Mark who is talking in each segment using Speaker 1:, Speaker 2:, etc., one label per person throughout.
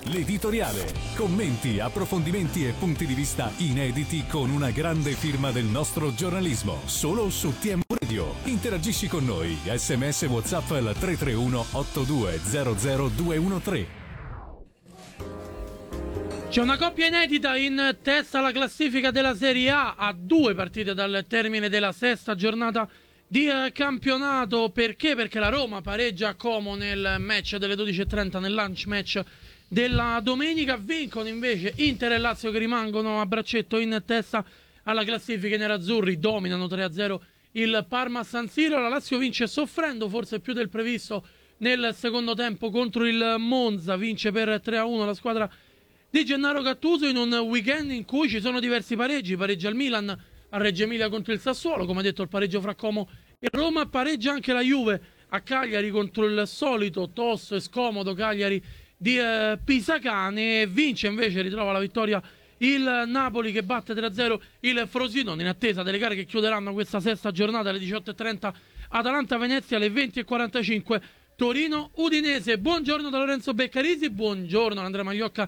Speaker 1: L'editoriale. Commenti, approfondimenti e punti di vista inediti con una grande firma del nostro giornalismo. Solo su TM Radio. Interagisci con noi. SMS WhatsApp al 331 8200 213.
Speaker 2: C'è una coppia inedita in testa alla classifica della Serie A 2 partite dal termine della sesta giornata di campionato. Perché? Perché la Roma pareggia a Como nel match delle 12:30, nel lunch match della domenica. Vincono invece Inter e Lazio, che rimangono a braccetto in testa alla classifica. I nerazzurri dominano 3-0 il Parma a San Siro. La Lazio vince soffrendo forse più del previsto nel secondo tempo contro il Monza, vince per 3-1 la squadra di Gennaro Gattuso in un weekend in cui ci sono diversi pareggi. Pareggia il Milan a Reggio Emilia contro il Sassuolo, come detto il pareggio fra Como e Roma. Pareggia anche la Juve a Cagliari contro il solito tosto e scomodo Cagliari di Pisacane. Vince invece, ritrova la vittoria il Napoli, che batte 3-0 il Frosinone in attesa delle gare che chiuderanno questa sesta giornata alle 18:30. Atalanta-Venezia alle 20:45. Torino-Udinese. Buongiorno da Lorenzo Beccarisi, buongiorno da Andrea Magliocca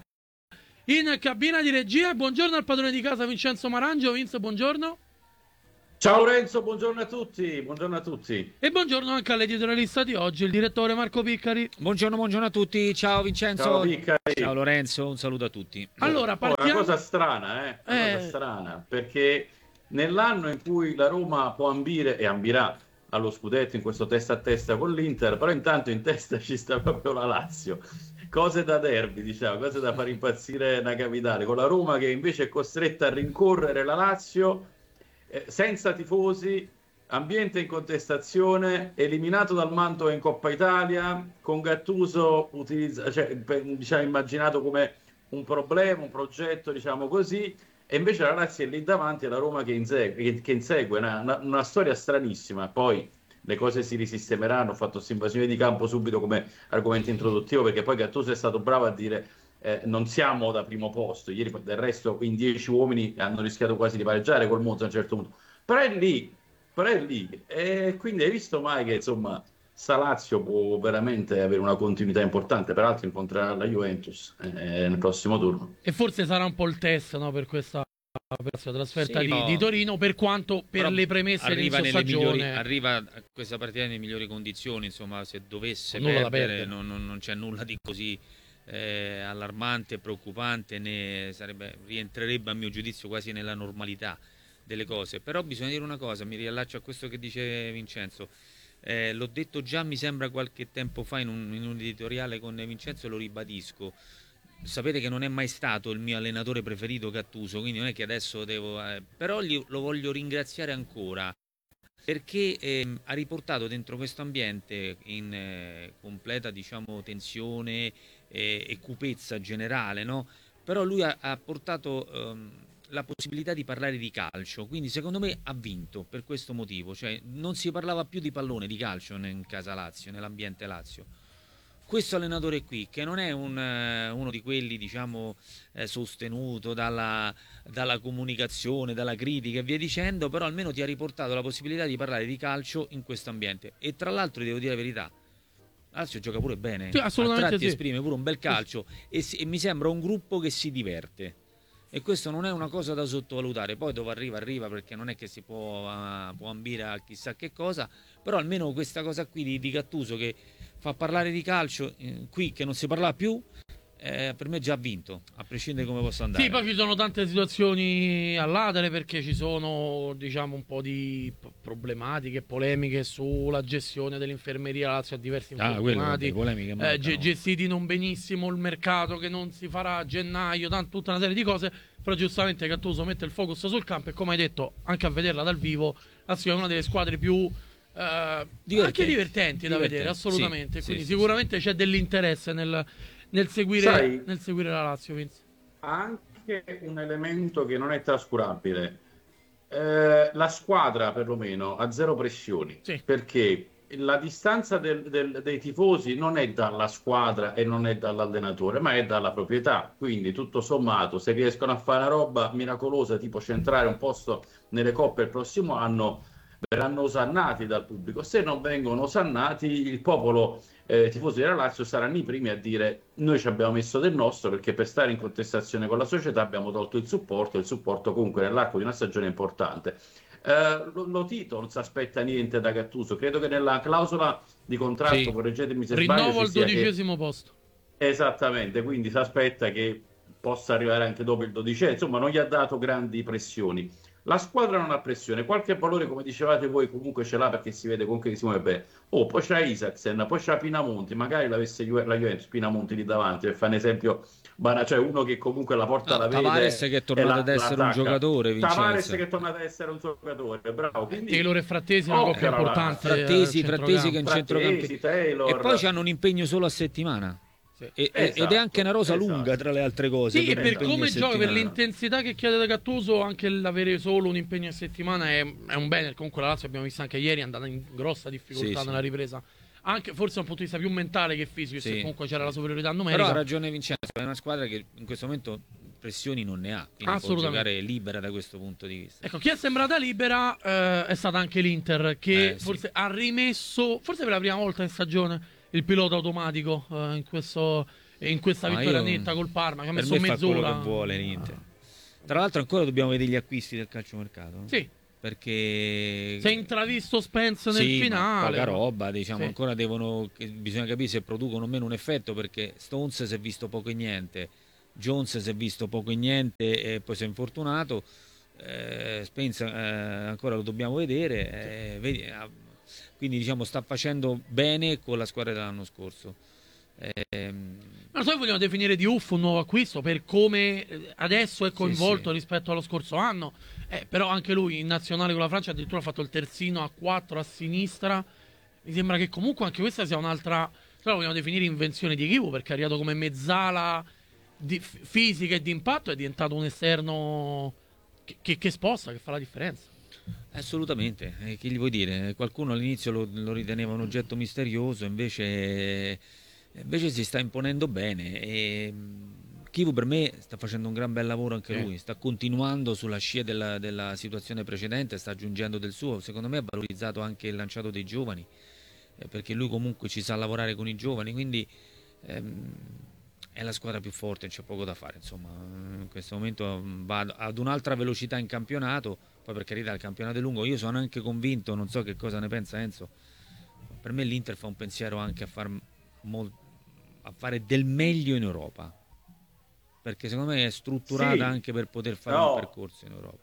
Speaker 2: in cabina di regia, e buongiorno al padrone di casa Vincenzo Marangio. Vince, buongiorno.
Speaker 3: Ciao Lorenzo, buongiorno a tutti, buongiorno a tutti.
Speaker 2: E buongiorno anche all'editorialista di oggi, il direttore Marco Piccari.
Speaker 4: Buongiorno a tutti, ciao Vincenzo.
Speaker 3: Ciao Piccari.
Speaker 4: Ciao Lorenzo, un saluto a tutti.
Speaker 2: Allora, partiamo...
Speaker 3: Una cosa strana, una cosa strana, perché nell'anno in cui la Roma può ambire e ambirà allo scudetto in questo testa a testa con l'Inter, però intanto in testa ci sta proprio la Lazio. Cose da derby, diciamo, cose da far impazzire una capitale, con la Roma che invece è costretta a rincorrere la Lazio senza tifosi, ambiente in contestazione, eliminato dal Mantova in Coppa Italia, con Gattuso diciamo, immaginato come un problema, un progetto, diciamo così, e invece la Lazio è lì davanti e la Roma che insegue una storia stranissima. Poi le cose si risistemeranno. Ho fatto questa invasione di campo subito come argomento introduttivo, perché poi Gattuso è stato bravo a dire non siamo da primo posto. Ieri del resto in 10 uomini hanno rischiato quasi di pareggiare col Monza a un certo punto, però è lì, e quindi hai visto mai che insomma sta Lazio può veramente avere una continuità importante. Peraltro incontrerà la Juventus nel prossimo turno,
Speaker 2: e forse sarà un po' il test, no, per questa trasferta
Speaker 4: Sì,
Speaker 2: di Torino, per quanto per
Speaker 4: però
Speaker 2: le premesse
Speaker 4: arriva
Speaker 2: dell'inizio stagione
Speaker 4: arriva a questa partita nelle migliori condizioni, insomma, se dovesse
Speaker 2: nulla
Speaker 4: perdere non c'è nulla di così allarmante, preoccupante, né rientrerebbe a mio giudizio quasi nella normalità delle cose. Però bisogna dire una cosa, mi riallaccio a questo che dice Vincenzo, l'ho detto già mi sembra qualche tempo fa in un editoriale con Vincenzo, e lo ribadisco. Sapete che non è mai stato il mio allenatore preferito Gattuso, quindi non è che adesso devo però lo voglio ringraziare ancora, perché ha riportato dentro questo ambiente in completa, diciamo, tensione e cupezza generale, no? Però lui ha portato la possibilità di parlare di calcio, quindi secondo me ha vinto per questo motivo, cioè non si parlava più di pallone, di calcio in casa Lazio, nell'ambiente Lazio. Questo allenatore qui, che non è uno di quelli, diciamo, sostenuto dalla comunicazione, dalla critica e via dicendo, però almeno ti ha riportato la possibilità di parlare di calcio in questo ambiente. E tra l'altro devo dire la verità, Lazio gioca pure bene,
Speaker 2: sì, assolutamente,
Speaker 4: a tratti
Speaker 2: sì,
Speaker 4: esprime pure un bel calcio, e mi sembra un gruppo che si diverte. E questo non è una cosa da sottovalutare. Poi dove arriva, perché non è che si può ambire a chissà che cosa, però almeno questa cosa qui di Gattuso, che fa parlare di calcio qui, che non si parlava più, per me già vinto, a prescindere come possa andare.
Speaker 2: Sì, poi ci sono tante situazioni all'atere, perché ci sono, diciamo, un po' di problematiche, polemiche sulla gestione dell'infermeria. La Lazio ha diversi infortunati, gestiti non benissimo, il mercato che non si farà a gennaio, tutta una serie di cose. Però giustamente Gattuso mette il focus sul campo, e come hai detto, anche a vederla dal vivo, la Lazio è una delle squadre più anche divertenti da vedere, assolutamente.
Speaker 4: Sì,
Speaker 2: quindi
Speaker 4: sì,
Speaker 2: sicuramente c'è dell'interesse nel seguire la Lazio, Vince.
Speaker 3: Anche un elemento che non è trascurabile, la squadra perlomeno ha zero pressioni, perché la distanza dei tifosi non è dalla squadra e non è dall'allenatore, ma è dalla proprietà. Quindi tutto sommato, se riescono a fare una roba miracolosa, tipo centrare un posto nelle coppe il prossimo anno, verranno osannati dal pubblico. Se non vengono osannati, il popolo tifosi della Lazio saranno i primi a dire: noi ci abbiamo messo del nostro, perché per stare in contestazione con la società abbiamo tolto il supporto comunque nell'arco di una stagione importante. Lo Tito non si aspetta niente da Gattuso, credo che nella clausola di contratto,
Speaker 2: Sì.
Speaker 3: correggetemi se
Speaker 2: Rinnovo
Speaker 3: sbaglio,
Speaker 2: al
Speaker 3: ci sia
Speaker 2: 12° posto.
Speaker 3: esattamente, quindi si aspetta che possa arrivare anche dopo il 12, insomma non gli ha dato grandi pressioni. La squadra non ha pressione, qualche valore, come dicevate voi, comunque ce l'ha, perché si vede comunque che si muove bene. Oh, poi c'è Isaksen, poi c'è Pinamonti, magari l'avesse la Juventus, Pinamonti lì davanti, per fare un esempio, cioè uno che comunque la porta la vede.
Speaker 4: Tavares che è tornato ad essere un giocatore, Vincenzo.
Speaker 3: Tavares che è tornato ad essere un giocatore, bravo. Quindi,
Speaker 2: Taylor e Frattesi, una coppia importante.
Speaker 4: Frattesi che è in centrocampo.
Speaker 3: Taylor.
Speaker 4: E poi hanno un impegno solo a settimana.
Speaker 2: Sì.
Speaker 4: Ed è anche una rosa lunga, tra le altre cose.
Speaker 2: Sì, e per
Speaker 4: impegni
Speaker 2: come
Speaker 4: a
Speaker 2: gioca, per
Speaker 4: settimana.
Speaker 2: l'intensità che chiede da Gattuso, anche l'avere solo un impegno a settimana è un bene. Comunque la Lazio, abbiamo visto anche ieri, è andata in grossa difficoltà
Speaker 4: Sì,
Speaker 2: nella ripresa. Anche forse da un punto di vista più mentale che fisico, se comunque c'era la superiorità numerica.
Speaker 4: Però ha ragione Vincenzo, è una squadra che in questo momento pressioni non ne ha, quindi può giocare libera da questo punto di vista.
Speaker 2: Ecco, chi è sembrata libera è stata anche l'Inter, che forse ha rimesso, forse per la prima volta in stagione, il pilota automatico in questa vittoria netta col Parma, che ha messo mezz'ora.
Speaker 4: Fa quello che vuole l'Inter. Tra l'altro ancora dobbiamo vedere gli acquisti del calciomercato.
Speaker 2: Sì.
Speaker 4: Perché
Speaker 2: si è intravisto Spence nel finale.
Speaker 4: Poca roba, diciamo, ancora bisogna capire se producono o meno un effetto, perché Stones si è visto poco e niente, Jones si è visto poco e niente e poi si è infortunato, Spence ancora lo dobbiamo vedere, quindi diciamo sta facendo bene con la squadra dell'anno scorso.
Speaker 2: Ma noi vogliamo definire Diouf un nuovo acquisto per come adesso è coinvolto rispetto allo scorso anno, però anche lui in nazionale con la Francia addirittura ha fatto il terzino a 4 a sinistra. Mi sembra che comunque anche questa sia un'altra, la vogliamo definire invenzione di Chivu, perché è arrivato come mezzala fisica e di impatto, è diventato un esterno che sposta, che fa la differenza.
Speaker 4: Assolutamente, che gli vuoi dire? Qualcuno all'inizio lo riteneva un oggetto misterioso, invece si sta imponendo bene, e Chivu per me sta facendo un gran bel lavoro anche lui, sta continuando sulla scia della situazione precedente, sta aggiungendo del suo, secondo me ha valorizzato anche il lanciato dei giovani, perché lui comunque ci sa lavorare con i giovani, quindi è la squadra più forte, c'è poco da fare, insomma, in questo momento va ad un'altra velocità in campionato, poi per carità il campionato è lungo, io sono anche convinto, non so che cosa ne pensa Enzo, per me l'Inter fa un pensiero anche a fare del meglio in Europa, perché secondo me è strutturata anche per poter fare un percorso in Europa.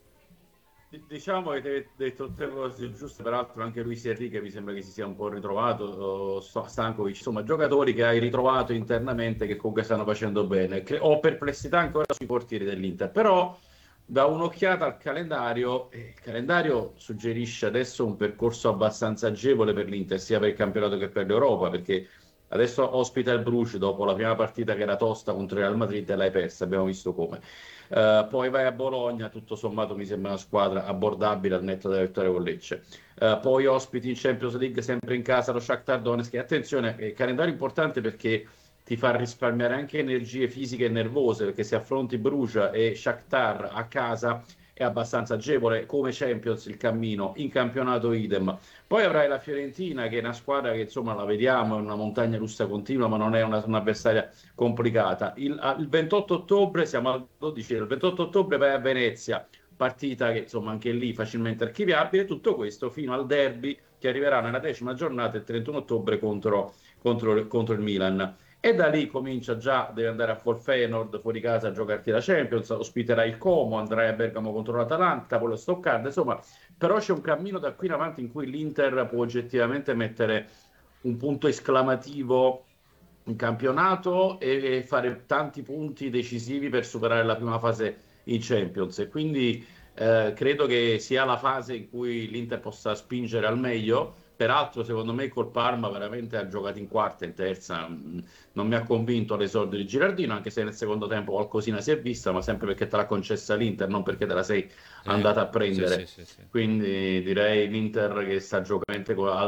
Speaker 3: Diciamo che avete detto tutte le cose giuste, peraltro anche Luis Enrique mi sembra che si sia un po' ritrovato, Stankovic, insomma giocatori che hai ritrovato internamente che comunque stanno facendo bene. Ho perplessità ancora sui portieri dell'Inter, però da un'occhiata al calendario, il calendario suggerisce adesso un percorso abbastanza agevole per l'Inter, sia per il campionato che per l'Europa, perché adesso ospita il Bruges dopo la prima partita che era tosta contro il Real Madrid e l'hai persa, abbiamo visto come. Poi vai a Bologna, tutto sommato mi sembra una squadra abbordabile al netto della vittoria con Lecce. Poi ospiti in Champions League sempre in casa lo Shakhtar Donetsk. Attenzione, è calendario importante perché ti fa risparmiare anche energie fisiche e nervose, perché se affronti Bruges e Shakhtar a casa è abbastanza agevole, come Champions il cammino, in campionato idem. Poi avrai la Fiorentina, che è una squadra che insomma la vediamo, è una montagna russa continua, ma non è un'avversaria complicata. Il 28 ottobre, siamo al 12, il 28 ottobre vai a Venezia, partita che insomma anche lì facilmente archiviabile, tutto questo fino al derby che arriverà nella 10ª giornata, il 31 ottobre contro il Milan. E da lì comincia già, deve andare a Feyenoord fuori casa a giocarti la Champions, ospiterà il Como, andrai a Bergamo contro l'Atalanta, poi lo Stoccarda, insomma, però c'è un cammino da qui in avanti in cui l'Inter può oggettivamente mettere un punto esclamativo in campionato e fare tanti punti decisivi per superare la prima fase in Champions, e quindi credo che sia la fase in cui l'Inter possa spingere al meglio. Peraltro secondo me col Parma veramente ha giocato in quarta e in terza, non mi ha convinto l'esordio di Girardino, anche se nel secondo tempo qualcosina si è vista, ma sempre perché te l'ha concessa l'Inter, non perché te la sei andata a prendere. Sì. Quindi direi l'Inter che sta giocando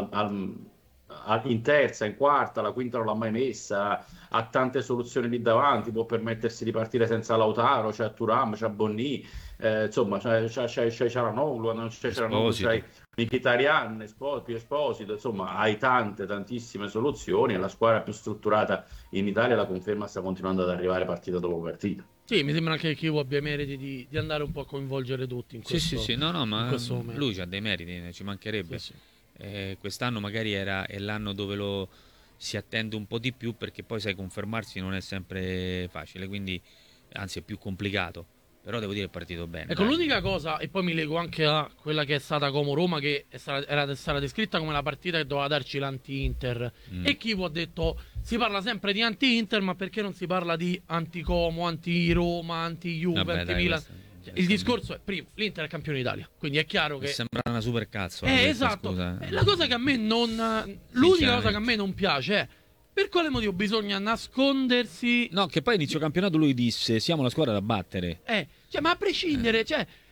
Speaker 3: in terza, in quarta, la quinta non l'ha mai messa, ha tante soluzioni lì davanti, può permettersi di partire senza Lautaro, c'è Thuram, c'è Bonni, insomma c'è Cialanoglu, c'è Mkhitaryan, Esposito, insomma hai tantissime soluzioni e la squadra più strutturata in Italia, la conferma, sta continuando ad arrivare partita dopo partita.
Speaker 2: Sì, mi sembra che Chivu abbia meriti di andare un po' a coinvolgere tutti in questo,
Speaker 4: sì, no, ma
Speaker 2: momento.
Speaker 4: lui ha dei meriti, ci mancherebbe.
Speaker 2: Sì.
Speaker 4: Quest'anno magari è l'anno dove si attende un po' di più, perché poi sai, confermarsi non è sempre facile, quindi anzi è più complicato. Però devo dire è partito bene.
Speaker 2: Ecco, l'unica cosa, e poi mi leggo anche a quella che è stata Como-Roma, che era stata descritta come la partita che doveva darci l'anti-Inter. E Chivu ha detto, si parla sempre di anti-Inter, ma perché non si parla di anti-Como, anti-Roma, anti-Juve, anti-Milan? Il discorso è, primo, l'Inter è campione d'Italia, quindi è chiaro che...
Speaker 4: Sembra una super cazzo.
Speaker 2: Esatto. La cosa che a me non... L'unica cosa che a me non piace è... Per quale motivo bisogna nascondersi?
Speaker 4: No, che poi inizio campionato lui disse siamo la squadra da battere.
Speaker 2: Ma a prescindere,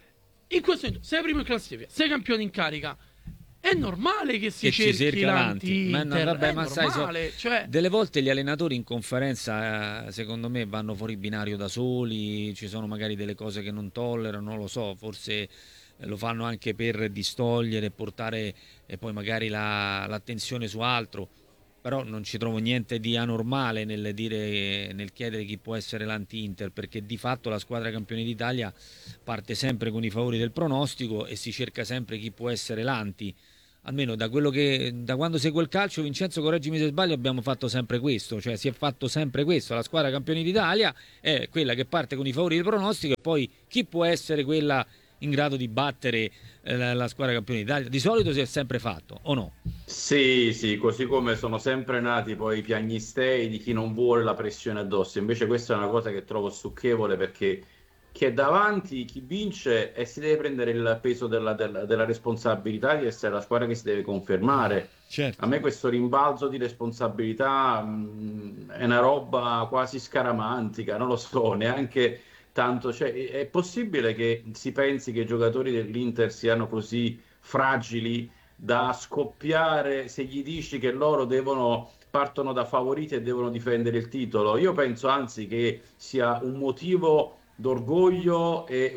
Speaker 2: in questo momento sei primo in classifica, sei campione in carica, è normale che si cerchi l'anti-Inter,
Speaker 4: ma
Speaker 2: normale,
Speaker 4: sai, delle volte gli allenatori in conferenza, secondo me, vanno fuori binario da soli, ci sono magari delle cose che non tollerano, non lo so, forse lo fanno anche per distogliere, portare poi magari l'attenzione su altro. Però non ci trovo niente di anormale nel chiedere chi può essere l'anti-Inter, perché di fatto la squadra campione d'Italia parte sempre con i favori del pronostico e si cerca sempre chi può essere l'anti. Almeno da quando segue il calcio, Vincenzo, correggimi se sbaglio, abbiamo fatto sempre questo, cioè si è fatto sempre questo, la squadra campione d'Italia è quella che parte con i favori del pronostico e poi chi può essere quella in grado di battere la squadra campione d'Italia. Di solito si è sempre fatto, o no?
Speaker 3: Sì, così come sono sempre nati poi i piagnistei di chi non vuole la pressione addosso. Invece questa è una cosa che trovo stucchevole, perché chi è davanti, chi vince, e si deve prendere il peso della responsabilità di essere la squadra che si deve confermare.
Speaker 4: Certo.
Speaker 3: A me questo rimbalzo di responsabilità è una roba quasi scaramantica, non lo so, neanche tanto. È possibile che si pensi che i giocatori dell'Inter siano così fragili da scoppiare se gli dici che loro partono da favoriti e devono difendere il titolo? Io penso anzi che sia un motivo d'orgoglio e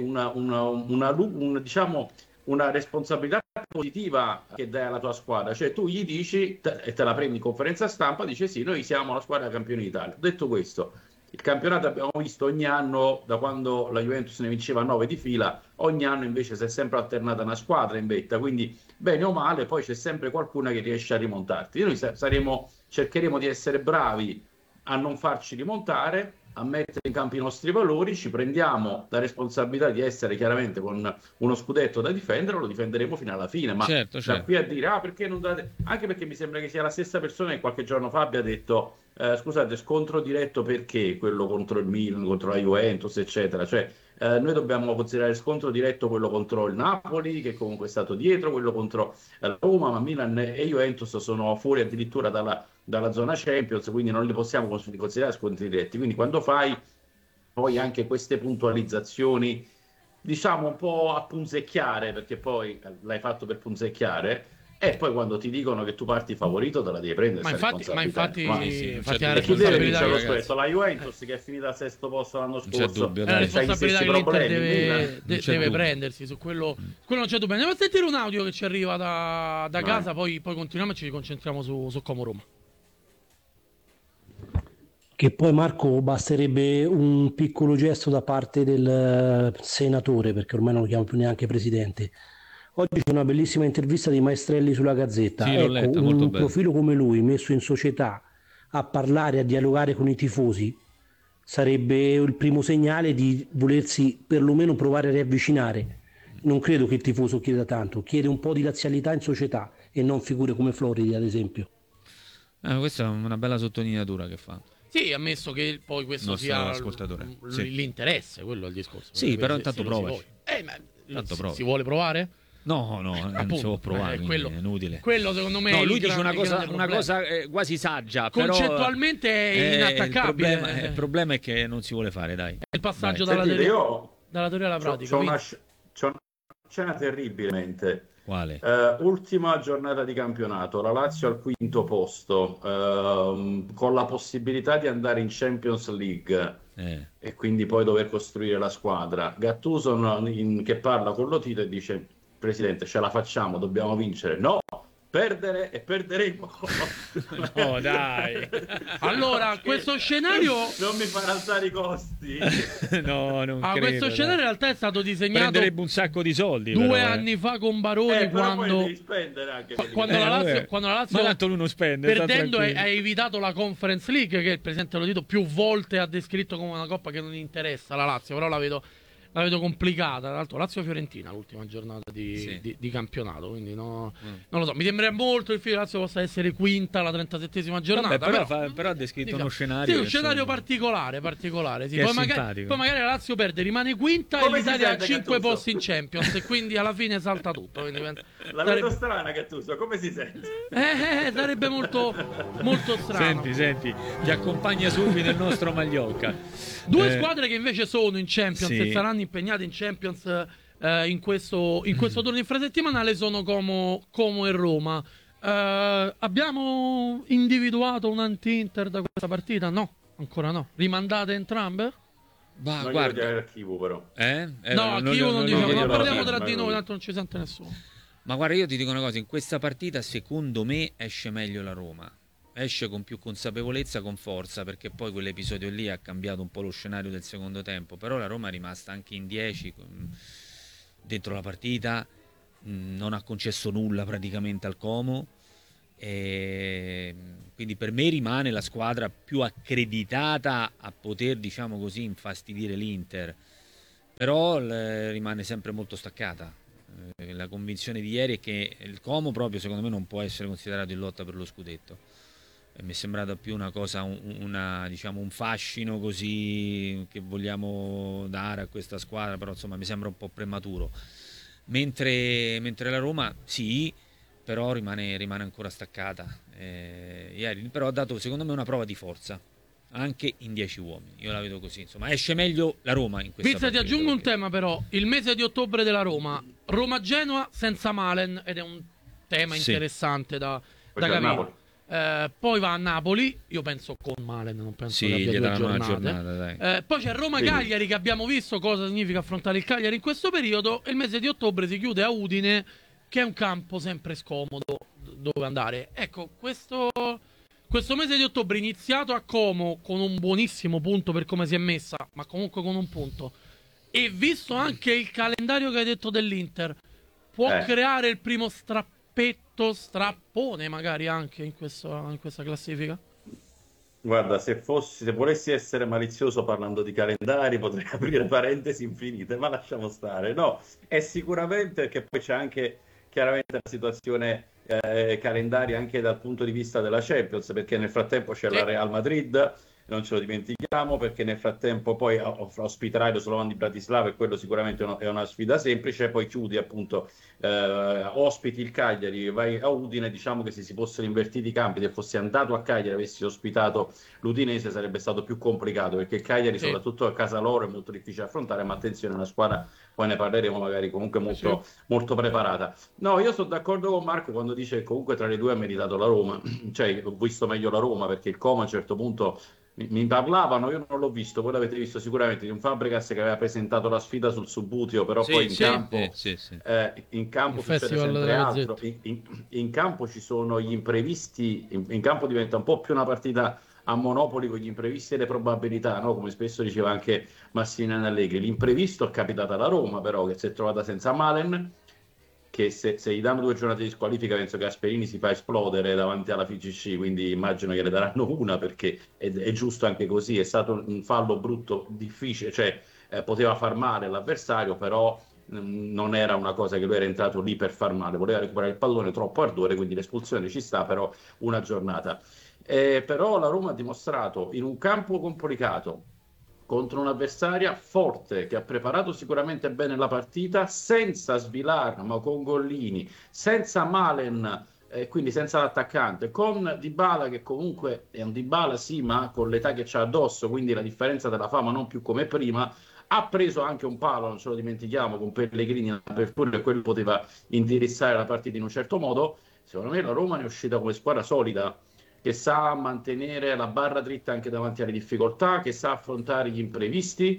Speaker 3: diciamo una responsabilità positiva che dai alla tua squadra. Cioè tu gli dici e te la prendi in conferenza stampa, dice sì, noi siamo la squadra campione d'Italia. Detto questo, il campionato abbiamo visto ogni anno, da quando la Juventus ne vinceva 9 di fila, ogni anno invece si è sempre alternata una squadra in vetta, quindi bene o male poi c'è sempre qualcuno che riesce a rimontarti. Noi cercheremo di essere bravi a non farci rimontare, a mettere in campo i nostri valori, ci prendiamo la responsabilità di essere chiaramente con uno scudetto da difendere, lo difenderemo fino alla fine, ma
Speaker 4: certo.
Speaker 3: Da qui a dire perché non date, anche perché mi sembra che sia la stessa persona che qualche giorno fa abbia detto scusate, scontro diretto perché quello contro il Milan, contro la Juventus, eccetera. Noi dobbiamo considerare scontro diretto quello contro il Napoli, che comunque è stato dietro, quello contro la Roma, ma Milan e Juventus sono fuori addirittura dalla zona Champions, quindi non li possiamo considerare scontri diretti. Quindi quando fai poi anche queste puntualizzazioni, diciamo un po' a punzecchiare, perché poi l'hai fatto per punzecchiare, e poi quando ti dicono che tu parti favorito te la devi prendere.
Speaker 2: Ma infatti
Speaker 3: la
Speaker 2: responsabilità
Speaker 3: la Juventus che è finita al sesto posto l'anno scorso,
Speaker 2: è la responsabilità che l'Inter deve prendersi, su quello non c'è dubbio. Andiamo a sentire un audio che ci arriva da casa, poi continuiamo e ci concentriamo su Como-Roma.
Speaker 5: Che poi, Marco, basterebbe un piccolo gesto da parte del senatore, perché ormai non lo chiamo più neanche presidente. Oggi c'è una bellissima intervista di Maestrelli sulla Gazzetta.
Speaker 4: Sì, l'ho letta, molto
Speaker 5: un
Speaker 4: bello.
Speaker 5: profilo come lui, messo in società, a parlare, a dialogare con i tifosi, sarebbe il primo segnale di volersi perlomeno provare a riavvicinare. Non credo che il tifoso chieda tanto, chiede un po' di lazialità in società e non figure come Floridi, ad esempio.
Speaker 4: Questa è una bella sottolineatura che fa.
Speaker 2: Sì, ammesso che poi questo sia l'interesse, quello è il discorso.
Speaker 4: Sì, però intanto provaci.
Speaker 2: Si vuole provare?
Speaker 4: No, non si può provare,
Speaker 2: quello,
Speaker 4: è inutile.
Speaker 2: Quello secondo me
Speaker 4: lui dice una cosa quasi saggia,
Speaker 2: concettualmente è inattaccabile.
Speaker 4: Il problema è che non si vuole fare, dai.
Speaker 2: È il passaggio dalla teoria alla pratica.
Speaker 3: C'è una scena terribilmente.
Speaker 4: Quale?
Speaker 3: Ultima giornata di campionato, la Lazio al quinto posto, con la possibilità di andare in Champions League e quindi poi dover costruire la squadra. Gattuso che parla con Lotito e dice Presidente, ce la facciamo, dobbiamo vincere. No, perdere e perderemo.
Speaker 4: No, dai.
Speaker 2: Allora, questo scenario
Speaker 3: non mi farà alzare i costi.
Speaker 4: No, non credo.
Speaker 2: Questo scenario in realtà è stato disegnato
Speaker 4: prenderebbe un sacco di soldi
Speaker 2: 2
Speaker 4: però,
Speaker 2: anni fa con Baroni,
Speaker 3: però poi
Speaker 2: quando
Speaker 3: devi spendere anche per
Speaker 2: quando la Lazio
Speaker 4: ma tanto lui non spende,
Speaker 2: perdendo ha evitato la Conference League, che il presidente Lotito più volte ha descritto come una coppa che non interessa la Lazio, però la vedo complicata. Tra l'altro Lazio-Fiorentina l'ultima giornata di campionato, quindi non lo so, mi sembra molto il Lazio possa essere quinta alla 37esima giornata.
Speaker 4: Vabbè, però ha descritto uno scenario,
Speaker 2: sì, un scenario particolare sì. Poi magari la Lazio perde, rimane quinta
Speaker 3: come
Speaker 2: e l'Italia ha 5 posti in Champions e quindi alla fine salta tutto, quindi
Speaker 3: la vedo strana, Gattuso, come si sente?
Speaker 2: Sarebbe molto molto strano.
Speaker 4: Senti, ti accompagna subito il nostro Magliocca.
Speaker 2: Due squadre che invece sono in Champions e saranno impegnate in Champions in questo turno infrasettimanale sono Como e Roma. Abbiamo individuato un anti-Inter da questa partita? No, ancora no. Rimandate entrambe?
Speaker 3: Non guarda l'archivo, però.
Speaker 2: No, archivo non diciamo, ma parliamo tra di noi, tanto non ci sente nessuno.
Speaker 4: Ma guarda, io ti dico una cosa, in questa partita secondo me esce meglio la Roma. Esce con più consapevolezza, con forza, perché poi quell'episodio lì ha cambiato un po' lo scenario del secondo tempo, però la Roma è rimasta anche in 10 dentro la partita, non ha concesso nulla praticamente al Como, e quindi per me rimane la squadra più accreditata a poter, diciamo così, infastidire l'Inter, però rimane sempre molto staccata. La convinzione di ieri è che il Como proprio secondo me non può essere considerato in lotta per lo scudetto. Mi è sembrata più una cosa, diciamo un fascino così che vogliamo dare a questa squadra, però insomma mi sembra un po' prematuro. Mentre la Roma sì, però rimane ancora staccata. Ieri però ha dato secondo me una prova di forza, anche in 10 uomini. Io la vedo così, insomma esce meglio la Roma in questa partita.
Speaker 2: Ti aggiungo un tema però, il mese di ottobre della Roma-Genoa senza Malen, ed è un tema interessante da capire. Poi va a Napoli, io penso con Malen, non penso che abbia 2 giornate.
Speaker 4: Giornata, dai.
Speaker 2: Poi c'è Roma-Cagliari, che abbiamo visto cosa significa affrontare il Cagliari in questo periodo, e il mese di ottobre si chiude a Udine, che è un campo sempre scomodo dove andare. Ecco, questo mese di ottobre iniziato a Como con un buonissimo punto per come si è messa, ma comunque con un punto, e visto anche il calendario che hai detto dell'Inter, può creare il primo strappone magari anche in questa classifica?
Speaker 3: Guarda, se volessi essere malizioso parlando di calendari potrei aprire parentesi infinite, ma lasciamo stare. No, è sicuramente che poi c'è anche chiaramente la situazione calendaria anche dal punto di vista della Champions, perché nel frattempo c'è la Real Madrid, non ce lo dimentichiamo, perché nel frattempo poi ospiterai lo Slovan di Bratislava, e quello sicuramente è una sfida semplice. Poi chiudi appunto, ospiti il Cagliari, vai a Udine. Diciamo che se si fossero invertiti i campi, se fossi andato a Cagliari e avessi ospitato l'Udinese sarebbe stato più complicato, perché il Cagliari soprattutto a casa loro è molto difficile affrontare, ma attenzione, è una squadra, poi ne parleremo magari, comunque molto, molto preparata. No, io sono d'accordo con Marco quando dice che comunque tra le due ha meritato la Roma, cioè ho visto meglio la Roma, perché il Como a un certo punto mi parlavano, io non l'ho visto, voi l'avete visto sicuramente, di un Fabregas che aveva presentato la sfida sul Subbuteo, però poi in campo succede sempre altro, in campo ci sono gli imprevisti, in campo diventa un po' più una partita a Monopoli con gli imprevisti e le probabilità, no? Come spesso diceva anche Massimiliano Allegri. L'imprevisto è capitato alla Roma, però, che si è trovata senza Malen, che se gli danno 2 giornate di squalifica penso che Gasperini si fa esplodere davanti alla FIGC, quindi immagino che le daranno una, perché è giusto anche così. È stato un fallo brutto, difficile, cioè poteva far male l'avversario, però non era una cosa che lui era entrato lì per far male, voleva recuperare il pallone, troppo ardore, quindi l'espulsione ci sta, però una giornata. Però la Roma ha dimostrato in un campo complicato, contro un'avversaria forte, che ha preparato sicuramente bene la partita, senza Svilar, ma con Gollini, senza Malen, quindi senza l'attaccante, con Dybala, che comunque è un Dybala sì, ma con l'età che c'ha addosso, quindi la differenza te la fa, ma non più come prima. Ha preso anche un palo, non ce lo dimentichiamo, con Pellegrini in apertura, e quello poteva indirizzare la partita in un certo modo. Secondo me la Roma ne è uscita come squadra solida, che sa mantenere la barra dritta anche davanti alle difficoltà, che sa affrontare gli imprevisti,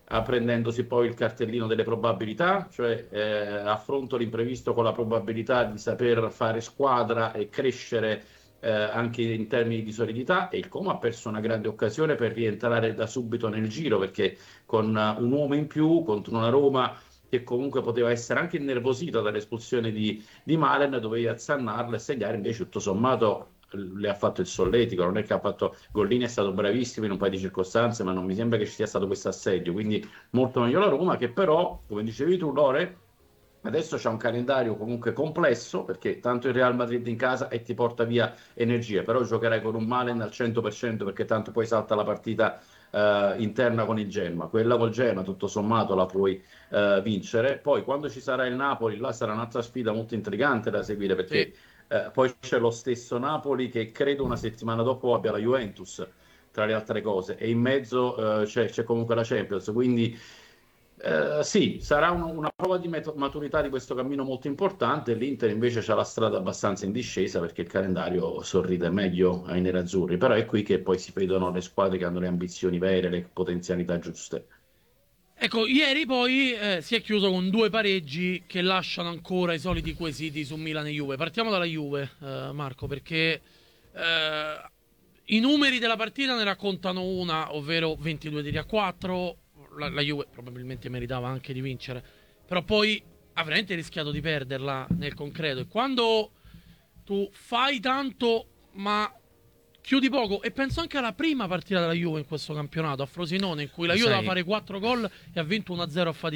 Speaker 3: prendendosi poi il cartellino delle probabilità, cioè affronto l'imprevisto con la probabilità di saper fare squadra e crescere anche in termini di solidità, e il Como ha perso una grande occasione per rientrare da subito nel giro, perché con un uomo in più contro una Roma che comunque poteva essere anche innervosita dall'espulsione di Malen, dovevi azzannarla e segnare. Invece tutto sommato le ha fatto il solletico, non è che ha fatto. Gollini è stato bravissimo in un paio di circostanze, ma non mi sembra che ci sia stato questo assedio, quindi molto meglio la Roma, che però, come dicevi tu Lore, adesso c'è un calendario comunque complesso, perché tanto il Real Madrid in casa e ti porta via energie, però giocherai con un Malen al 100%, perché tanto poi salta la partita interna con il Genoa. Quella col Genoa tutto sommato la puoi vincere. Poi quando ci sarà il Napoli, là sarà un'altra sfida molto intrigante da seguire, perché poi c'è lo stesso Napoli che credo una settimana dopo abbia la Juventus, tra le altre cose, e in mezzo c'è comunque la Champions, quindi sì, sarà una prova di maturità di questo cammino molto importante. L'Inter invece c'ha la strada abbastanza in discesa, perché il calendario sorride meglio ai nerazzurri, però è qui che poi si vedono le squadre che hanno le ambizioni vere, le potenzialità giuste.
Speaker 2: Ecco, ieri poi si è chiuso con 2 pareggi che lasciano ancora i soliti quesiti su Milan e Juve. Partiamo dalla Juve, Marco, perché i numeri della partita ne raccontano una, ovvero 22 tiri a 4. La Juve probabilmente meritava anche di vincere, però poi ha veramente rischiato di perderla nel concreto. E quando tu fai tanto ma chiudi poco, e penso anche alla prima partita della Juve in questo campionato a Frosinone, in cui la Juve doveva fare 4 gol e ha vinto 1-0 a fatica.